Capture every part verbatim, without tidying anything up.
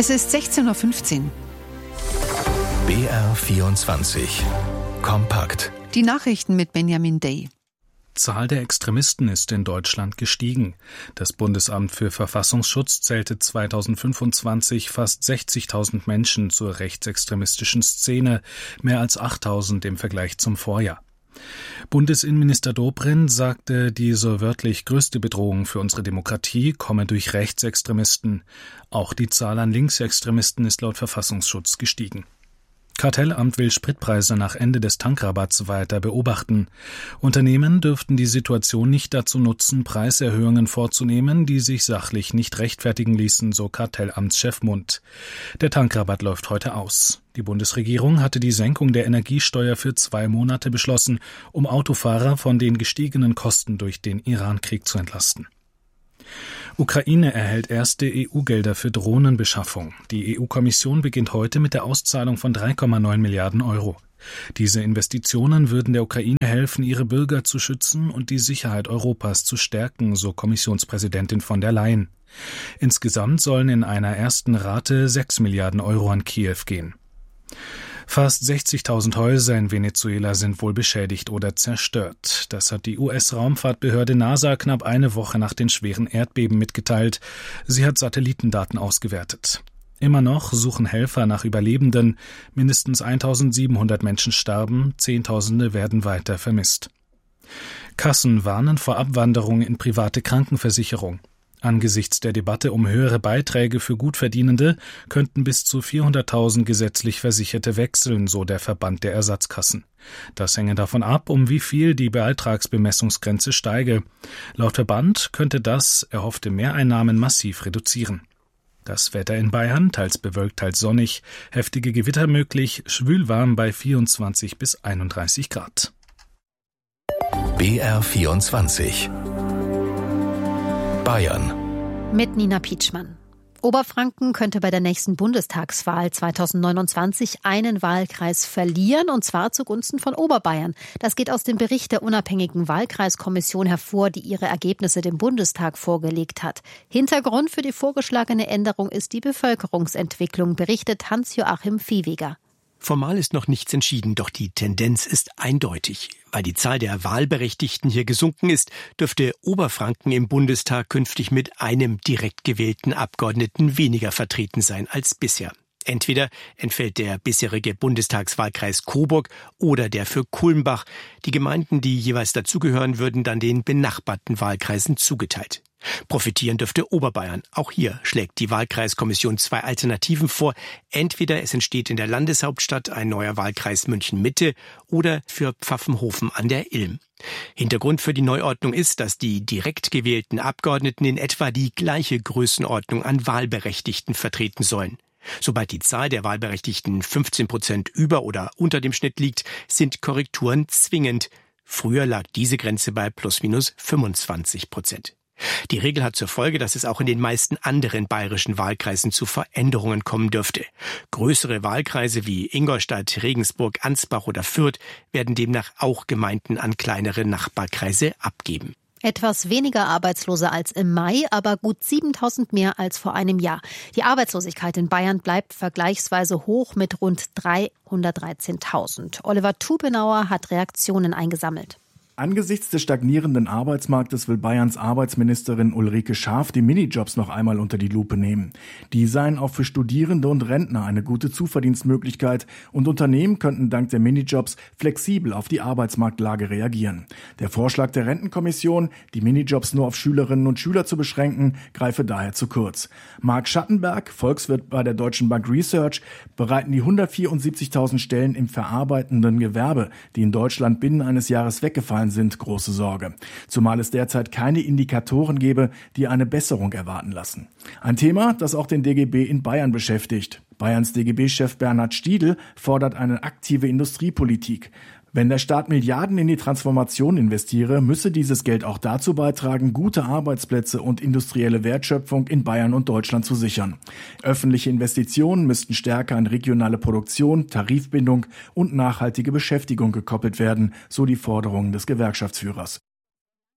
Es ist sechzehn Uhr fünfzehn. B R vierundzwanzig. Kompakt. Die Nachrichten mit Benjamin Day. Zahl der Extremisten ist in Deutschland gestiegen. Das Bundesamt für Verfassungsschutz zählte zweitausendfünfundzwanzig fast sechzigtausend Menschen zur rechtsextremistischen Szene, mehr als achttausend im Vergleich zum Vorjahr. Bundesinnenminister Dobrindt sagte, die so wörtlich größte Bedrohung für unsere Demokratie komme durch Rechtsextremisten. Auch die Zahl an Linksextremisten ist laut Verfassungsschutz gestiegen. Kartellamt will Spritpreise nach Ende des Tankrabatts weiter beobachten. Unternehmen dürften die Situation nicht dazu nutzen, Preiserhöhungen vorzunehmen, die sich sachlich nicht rechtfertigen ließen, so Kartellamtschef Mund. Der Tankrabatt läuft heute aus. Die Bundesregierung hatte die Senkung der Energiesteuer für zwei Monate beschlossen, um Autofahrer von den gestiegenen Kosten durch den Irankrieg zu entlasten. Ukraine erhält erste E U-Gelder für Drohnenbeschaffung. Die E U-Kommission beginnt heute mit der Auszahlung von drei Komma neun Milliarden Euro. Diese Investitionen würden der Ukraine helfen, ihre Bürger zu schützen und die Sicherheit Europas zu stärken, so Kommissionspräsidentin von der Leyen. Insgesamt sollen in einer ersten Rate sechs Milliarden Euro an Kiew gehen. Fast sechzigtausend Häuser in Venezuela sind wohl beschädigt oder zerstört. Das hat die U S-Raumfahrtbehörde NASA knapp eine Woche nach den schweren Erdbeben mitgeteilt. Sie hat Satellitendaten ausgewertet. Immer noch suchen Helfer nach Überlebenden. Mindestens eintausendsiebenhundert Menschen starben, Zehntausende werden weiter vermisst. Kassen warnen vor Abwanderung in private Krankenversicherung. Angesichts der Debatte um höhere Beiträge für Gutverdienende könnten bis zu vierhunderttausend gesetzlich Versicherte wechseln, so der Verband der Ersatzkassen. Das hänge davon ab, um wie viel die Beitragsbemessungsgrenze steige. Laut Verband könnte das erhoffte Mehreinnahmen massiv reduzieren. Das Wetter in Bayern, teils bewölkt, teils sonnig, heftige Gewitter möglich, schwülwarm bei vierundzwanzig bis einunddreißig Grad. B R vierundzwanzig. Bayern. Mit Nina Pietschmann. Oberfranken könnte bei der nächsten Bundestagswahl zweitausendneunundzwanzig einen Wahlkreis verlieren, und zwar zugunsten von Oberbayern. Das geht aus dem Bericht der unabhängigen Wahlkreiskommission hervor, die ihre Ergebnisse dem Bundestag vorgelegt hat. Hintergrund für die vorgeschlagene Änderung ist die Bevölkerungsentwicklung, berichtet Hans-Joachim Viehweger. Formal ist noch nichts entschieden, doch die Tendenz ist eindeutig. Weil die Zahl der Wahlberechtigten hier gesunken ist, dürfte Oberfranken im Bundestag künftig mit einem direkt gewählten Abgeordneten weniger vertreten sein als bisher. Entweder entfällt der bisherige Bundestagswahlkreis Coburg oder der für Kulmbach. Die Gemeinden, die jeweils dazugehören, würden dann den benachbarten Wahlkreisen zugeteilt. Profitieren dürfte Oberbayern. Auch hier schlägt die Wahlkreiskommission zwei Alternativen vor. Entweder es entsteht in der Landeshauptstadt ein neuer Wahlkreis München-Mitte oder für Pfaffenhofen an der Ilm. Hintergrund für die Neuordnung ist, dass die direkt gewählten Abgeordneten in etwa die gleiche Größenordnung an Wahlberechtigten vertreten sollen. Sobald die Zahl der Wahlberechtigten fünfzehn Prozent über oder unter dem Schnitt liegt, sind Korrekturen zwingend. Früher lag diese Grenze bei plus minus fünfundzwanzig Prozent. Die Regel hat zur Folge, dass es auch in den meisten anderen bayerischen Wahlkreisen zu Veränderungen kommen dürfte. Größere Wahlkreise wie Ingolstadt, Regensburg, Ansbach oder Fürth werden demnach auch Gemeinden an kleinere Nachbarkreise abgeben. Etwas weniger Arbeitslose als im Mai, aber gut siebentausend mehr als vor einem Jahr. Die Arbeitslosigkeit in Bayern bleibt vergleichsweise hoch mit rund dreihundertdreizehntausend. Oliver Tubenauer hat Reaktionen eingesammelt. Angesichts des stagnierenden Arbeitsmarktes will Bayerns Arbeitsministerin Ulrike Schaaf die Minijobs noch einmal unter die Lupe nehmen. Die seien auch für Studierende und Rentner eine gute Zuverdienstmöglichkeit, und Unternehmen könnten dank der Minijobs flexibel auf die Arbeitsmarktlage reagieren. Der Vorschlag der Rentenkommission, die Minijobs nur auf Schülerinnen und Schüler zu beschränken, greife daher zu kurz. Marc Schattenberg, Volkswirt bei der Deutschen Bank Research, bereiten die hundertvierundsiebzigtausend Stellen im verarbeitenden Gewerbe, die in Deutschland binnen eines Jahres weggefallen sind, große Sorge. Zumal es derzeit keine Indikatoren gebe, die eine Besserung erwarten lassen. Ein Thema, das auch den D G B in Bayern beschäftigt. Bayerns D G B-Chef Bernhard Stiedl fordert eine aktive Industriepolitik. Wenn der Staat Milliarden in die Transformation investiere, müsse dieses Geld auch dazu beitragen, gute Arbeitsplätze und industrielle Wertschöpfung in Bayern und Deutschland zu sichern. Öffentliche Investitionen müssten stärker an regionale Produktion, Tarifbindung und nachhaltige Beschäftigung gekoppelt werden, so die Forderungen des Gewerkschaftsführers.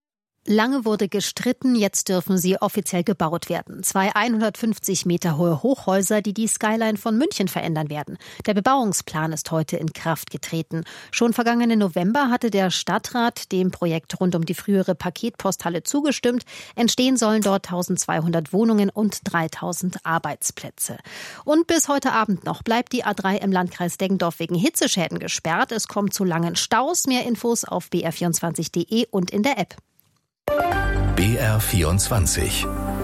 Lange wurde gestritten, jetzt dürfen sie offiziell gebaut werden. Zwei hundertfünfzig Meter hohe Hochhäuser, die die Skyline von München verändern werden. Der Bebauungsplan ist heute in Kraft getreten. Schon vergangenen November hatte der Stadtrat dem Projekt rund um die frühere Paketposthalle zugestimmt. Entstehen sollen dort eintausendzweihundert Wohnungen und dreitausend Arbeitsplätze. Und bis heute Abend noch bleibt die A drei im Landkreis Deggendorf wegen Hitzeschäden gesperrt. Es kommt zu langen Staus. Mehr Infos auf b r vierundzwanzig punkt d e und in der App. B R vierundzwanzig.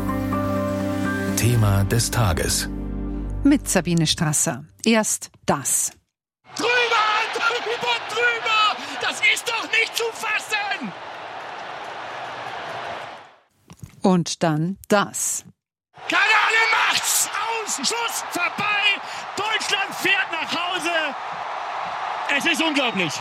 Thema des Tages. Mit Sabine Strasser. Erst das. Drüber, drüber, drüber! Das ist doch nicht zu fassen! Und dann das. Kanane macht's! Aus! Schuss! Vorbei! Deutschland fährt nach Hause! Es ist unglaublich!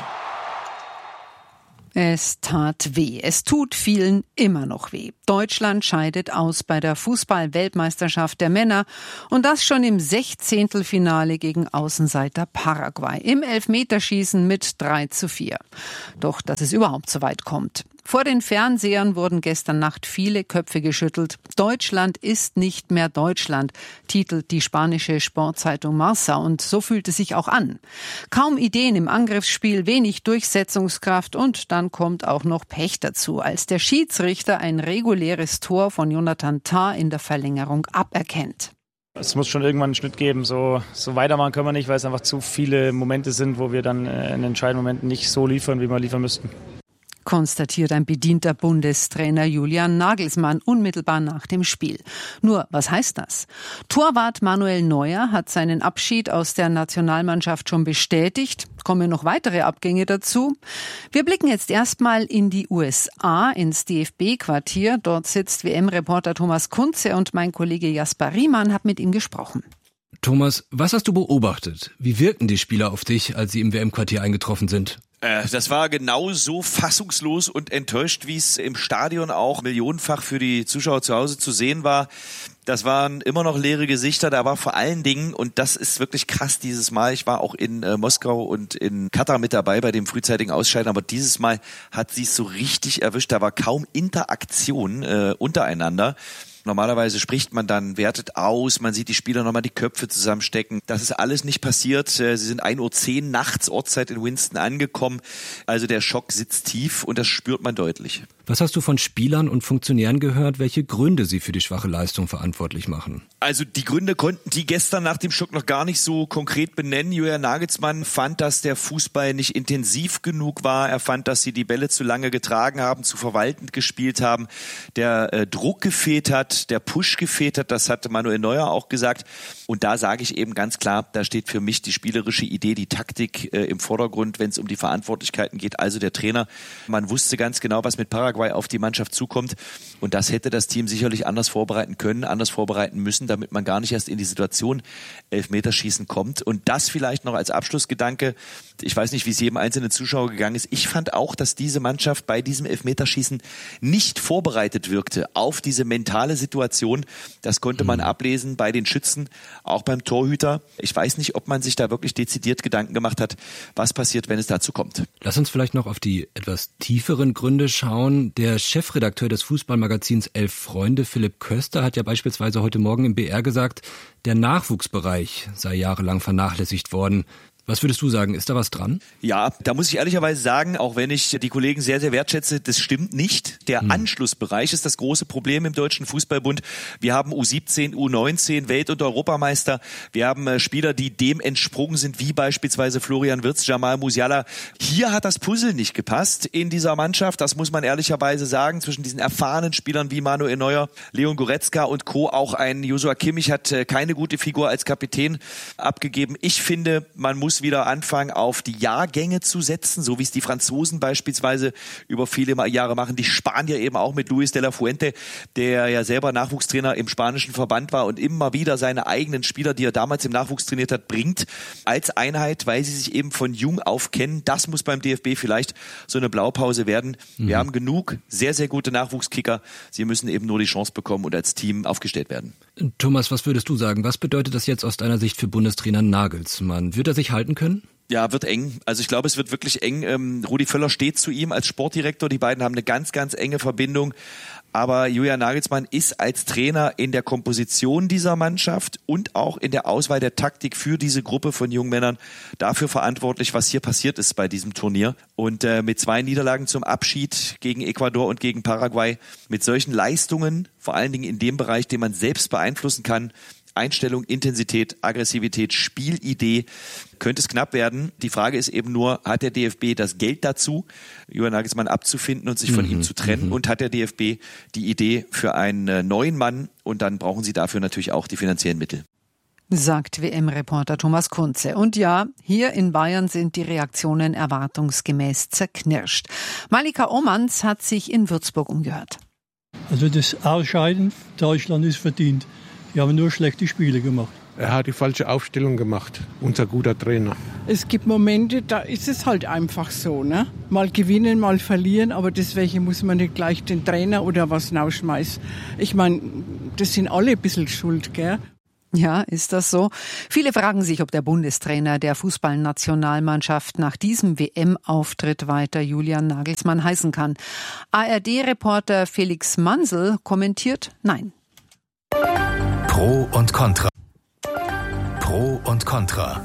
Es tat weh. Es tut vielen immer noch weh. Deutschland scheidet aus bei der Fußball-Weltmeisterschaft der Männer und das schon im Sechzehntelfinale gegen Außenseiter Paraguay. Im Elfmeterschießen mit drei zu vier. Doch, dass es überhaupt so weit kommt. Vor den Fernsehern wurden gestern Nacht viele Köpfe geschüttelt. Deutschland ist nicht mehr Deutschland, titelt die spanische Sportzeitung Marca, und so fühlt es sich auch an. Kaum Ideen im Angriffsspiel, wenig Durchsetzungskraft und dann kommt auch noch Pech dazu, als der Schiedsrichter ein reguläres Tor von Jonathan Tah in der Verlängerung aberkennt. Es muss schon irgendwann einen Schnitt geben. So, so weitermachen können wir nicht, weil es einfach zu viele Momente sind, wo wir dann in entscheidenden Momenten nicht so liefern, wie wir liefern müssten. Konstatiert ein bedienter Bundestrainer Julian Nagelsmann unmittelbar nach dem Spiel. Nur, was heißt das? Torwart Manuel Neuer hat seinen Abschied aus der Nationalmannschaft schon bestätigt. Kommen noch weitere Abgänge dazu. Wir blicken jetzt erstmal in die U S A, ins D F B-Quartier. Dort sitzt W M-Reporter Thomas Kunze und mein Kollege Jasper Riemann hat mit ihm gesprochen. Thomas, was hast du beobachtet? Wie wirken die Spieler auf dich, als sie im W M-Quartier eingetroffen sind? Das war genauso fassungslos und enttäuscht, wie es im Stadion auch millionenfach für die Zuschauer zu Hause zu sehen war. Das waren immer noch leere Gesichter. Da war vor allen Dingen, und das ist wirklich krass dieses Mal, ich war auch in äh, Moskau und in Katar mit dabei bei dem frühzeitigen Ausscheiden, aber dieses Mal hat sie es so richtig erwischt. Da war kaum Interaktion äh, untereinander. Normalerweise spricht man dann, wertet aus, man sieht die Spieler nochmal die Köpfe zusammenstecken. Das ist alles nicht passiert. Sie sind ein Uhr zehn nachts Ortszeit in Winston angekommen. Also der Schock sitzt tief und das spürt man deutlich. Was hast du von Spielern und Funktionären gehört, welche Gründe sie für die schwache Leistung verantwortlich machen? Also die Gründe konnten die gestern nach dem Schock noch gar nicht so konkret benennen. Julian Nagelsmann fand, dass der Fußball nicht intensiv genug war. Er fand, dass sie die Bälle zu lange getragen haben, zu verwaltend gespielt haben, der äh, Druck gefehlt hat, der Push gefehlt hat. Das hatte Manuel Neuer auch gesagt. Und da sage ich eben ganz klar, da steht für mich die spielerische Idee, die Taktik äh, im Vordergrund, wenn es um die Verantwortlichkeiten geht. Also der Trainer, man wusste ganz genau, was mit Paraguay auf die Mannschaft zukommt. Und das hätte das Team sicherlich anders vorbereiten können, anders vorbereiten müssen, damit man gar nicht erst in die Situation Elfmeterschießen kommt. Und das vielleicht noch als Abschlussgedanke. Ich weiß nicht, wie es jedem einzelnen Zuschauer gegangen ist. Ich fand auch, dass diese Mannschaft bei diesem Elfmeterschießen nicht vorbereitet wirkte auf diese mentale Situation. Das konnte man ablesen bei den Schützen, auch beim Torhüter. Ich weiß nicht, ob man sich da wirklich dezidiert Gedanken gemacht hat, was passiert, wenn es dazu kommt. Lass uns vielleicht noch auf die etwas tieferen Gründe schauen. Der Chefredakteur des Fußballmagazins Elf Freunde, Philipp Köster, hat ja beispielsweise heute Morgen im B R gesagt, der Nachwuchsbereich sei jahrelang vernachlässigt worden. Was würdest du sagen, ist da was dran? Ja, da muss ich ehrlicherweise sagen, auch wenn ich die Kollegen sehr, sehr wertschätze, das stimmt nicht. Der hm. Anschlussbereich ist das große Problem im Deutschen Fußballbund. Wir haben U siebzehn, U neunzehn, Welt- und Europameister. Wir haben Spieler, die dem entsprungen sind, wie beispielsweise Florian Wirtz, Jamal Musiala. Hier hat das Puzzle nicht gepasst in dieser Mannschaft. Das muss man ehrlicherweise sagen. Zwischen diesen erfahrenen Spielern wie Manuel Neuer, Leon Goretzka und Co. Auch ein Joshua Kimmich hat keine gute Figur als Kapitän abgegeben. Ich finde, man muss wieder anfangen, auf die Jahrgänge zu setzen, so wie es die Franzosen beispielsweise über viele Jahre machen, die Spanier eben auch mit Luis de la Fuente, der ja selber Nachwuchstrainer im spanischen Verband war und immer wieder seine eigenen Spieler, die er damals im Nachwuchs trainiert hat, bringt als Einheit, weil sie sich eben von jung auf kennen. Das muss beim D F B vielleicht so eine Blaupause werden. Mhm. Wir haben genug sehr, sehr gute Nachwuchskicker. Sie müssen eben nur die Chance bekommen und als Team aufgestellt werden. Thomas, was würdest du sagen? Was bedeutet das jetzt aus deiner Sicht für Bundestrainer Nagelsmann? Wird er sich halten können? Ja, wird eng. Also ich glaube, es wird wirklich eng. Ähm, Rudi Völler steht zu ihm als Sportdirektor. Die beiden haben eine ganz, ganz enge Verbindung. Aber Julian Nagelsmann ist als Trainer in der Komposition dieser Mannschaft und auch in der Auswahl der Taktik für diese Gruppe von jungen Männern dafür verantwortlich, was hier passiert ist bei diesem Turnier. Und äh, mit zwei Niederlagen zum Abschied gegen Ecuador und gegen Paraguay, mit solchen Leistungen, vor allen Dingen in dem Bereich, den man selbst beeinflussen kann, Einstellung, Intensität, Aggressivität, Spielidee, könnte es knapp werden. Die Frage ist eben nur, hat der D F B das Geld dazu, Julian Nagelsmann abzufinden und sich von mhm. ihm zu trennen? Mhm. Und hat der D F B die Idee für einen neuen Mann? Und dann brauchen sie dafür natürlich auch die finanziellen Mittel. Sagt W M-Reporter Thomas Kunze. Und ja, hier in Bayern sind die Reaktionen erwartungsgemäß zerknirscht. Malika Omans hat sich in Würzburg umgehört. Also das Ausscheiden, Deutschland ist verdient. Die haben nur schlechte Spiele gemacht. Er hat die falsche Aufstellung gemacht, unser guter Trainer. Es gibt Momente, da ist es halt einfach so, ne? Mal gewinnen, mal verlieren, aber deswegen muss man nicht gleich den Trainer oder was rausschmeißen. Ich meine, das sind alle ein bisschen schuld, gell? Ja, ist das so? Viele fragen sich, ob der Bundestrainer der Fußballnationalmannschaft nach diesem W M-Auftritt weiter Julian Nagelsmann heißen kann. A R D-Reporter Felix Mansel kommentiert Nein. Pro und Contra. Pro und Contra.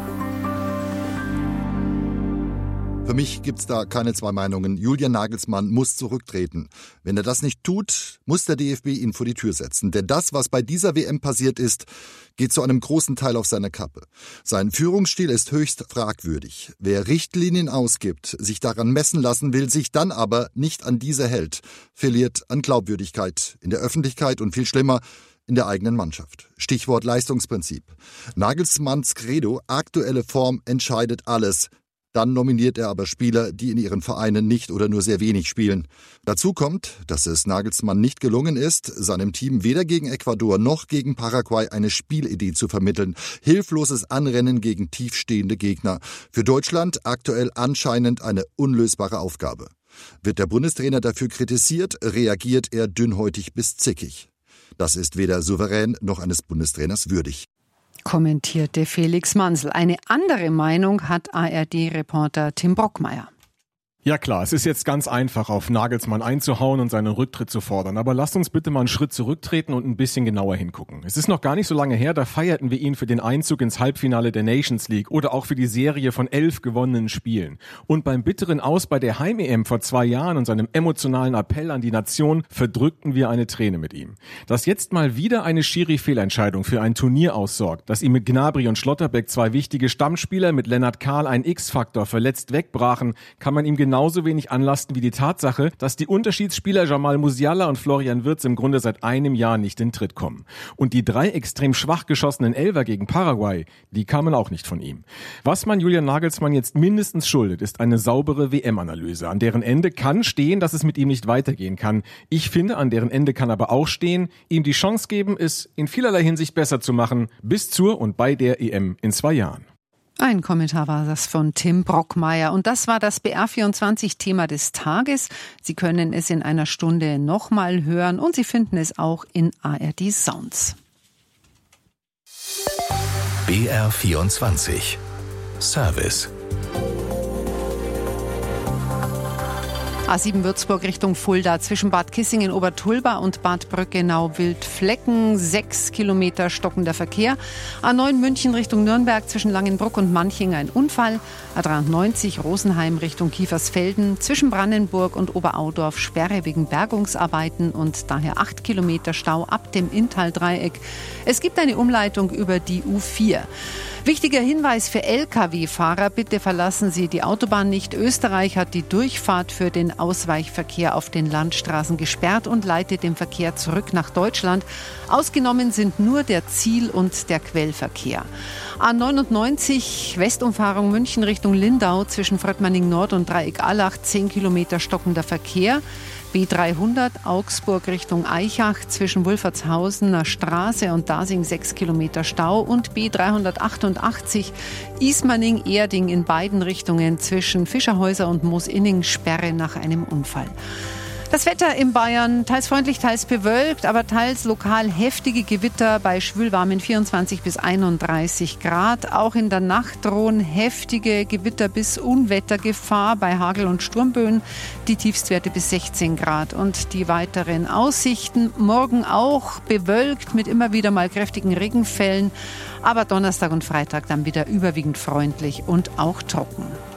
Für mich gibt's da keine zwei Meinungen. Julian Nagelsmann muss zurücktreten. Wenn er das nicht tut, muss der D F B ihn vor die Tür setzen. Denn das, was bei dieser W M passiert ist, geht zu einem großen Teil auf seine Kappe. Sein Führungsstil ist höchst fragwürdig. Wer Richtlinien ausgibt, sich daran messen lassen will, sich dann aber nicht an diese hält, verliert an Glaubwürdigkeit in der Öffentlichkeit und viel schlimmer, in der eigenen Mannschaft. Stichwort Leistungsprinzip. Nagelsmanns Credo, aktuelle Form entscheidet alles. Dann nominiert er aber Spieler, die in ihren Vereinen nicht oder nur sehr wenig spielen. Dazu kommt, dass es Nagelsmann nicht gelungen ist, seinem Team weder gegen Ecuador noch gegen Paraguay eine Spielidee zu vermitteln. Hilfloses Anrennen gegen tiefstehende Gegner. Für Deutschland aktuell anscheinend eine unlösbare Aufgabe. Wird der Bundestrainer dafür kritisiert, reagiert er dünnhäutig bis zickig. Das ist weder souverän noch eines Bundestrainers würdig. Kommentierte Felix Mansel. Eine andere Meinung hat A R D-Reporter Tim Brockmeier. Ja klar, es ist jetzt ganz einfach, auf Nagelsmann einzuhauen und seinen Rücktritt zu fordern. Aber lasst uns bitte mal einen Schritt zurücktreten und ein bisschen genauer hingucken. Es ist noch gar nicht so lange her, da feierten wir ihn für den Einzug ins Halbfinale der Nations League oder auch für die Serie von elf gewonnenen Spielen. Und beim bitteren Aus bei der Heim-E M vor zwei Jahren und seinem emotionalen Appell an die Nation verdrückten wir eine Träne mit ihm. Dass jetzt mal wieder eine Schiri-Fehlentscheidung für ein Turnier aussorgt, dass ihm mit Gnabry und Schlotterbeck zwei wichtige Stammspieler, mit Lennart Kahl ein X-Faktor verletzt wegbrachen, kann man ihm genau genauso wenig anlasten wie die Tatsache, dass die Unterschiedsspieler Jamal Musiala und Florian Wirtz im Grunde seit einem Jahr nicht in Tritt kommen. Und die drei extrem schwach geschossenen Elfer gegen Paraguay, die kamen auch nicht von ihm. Was man Julian Nagelsmann jetzt mindestens schuldet, ist eine saubere W M-Analyse. An deren Ende kann stehen, dass es mit ihm nicht weitergehen kann. Ich finde, an deren Ende kann aber auch stehen, ihm die Chance geben, es in vielerlei Hinsicht besser zu machen, bis zur und bei der E M in zwei Jahren. Ein Kommentar war das von Tim Brockmeier. Und das war das B R vierundzwanzig-Thema des Tages. Sie können es in einer Stunde nochmal hören und Sie finden es auch in A R D Sounds. B R vierundzwanzig Service. A sieben Würzburg Richtung Fulda zwischen Bad Kissingen, Obertulba und Bad Brückenau-Wildflecken. Sechs Kilometer stockender Verkehr. A neun München Richtung Nürnberg zwischen Langenbruck und Manching ein Unfall. A dreiundneunzig Rosenheim Richtung Kiefersfelden zwischen Brandenburg und Oberaudorf Sperre wegen Bergungsarbeiten und daher acht Kilometer Stau ab dem Inntal-Dreieck. Es gibt eine Umleitung über die U vier. Wichtiger Hinweis für L K W-Fahrer, bitte verlassen Sie die Autobahn nicht. Österreich hat die Durchfahrt für den Ausweichverkehr auf den Landstraßen gesperrt und leitet den Verkehr zurück nach Deutschland. Ausgenommen sind nur der Ziel- und der Quellverkehr. A neunundneunzig Westumfahrung München Richtung Lindau zwischen Fröttmanning Nord und Dreieck-Allach, zehn Kilometer stockender Verkehr. B dreihundert Augsburg Richtung Eichach zwischen Wulfertshausener Straße und Dasing sechs Kilometer Stau und B dreihundertachtundachtzig Ismaning-Erding in beiden Richtungen zwischen Fischerhäuser und Moosinning Sperre nach einem Unfall. Das Wetter in Bayern, teils freundlich, teils bewölkt, aber teils lokal heftige Gewitter bei schwülwarmen vierundzwanzig bis einunddreißig Grad. Auch in der Nacht drohen heftige Gewitter bis Unwettergefahr bei Hagel- und Sturmböen. Die Tiefstwerte bis sechzehn Grad. Und die weiteren Aussichten, morgen auch bewölkt mit immer wieder mal kräftigen Regenfällen. Aber Donnerstag und Freitag dann wieder überwiegend freundlich und auch trocken.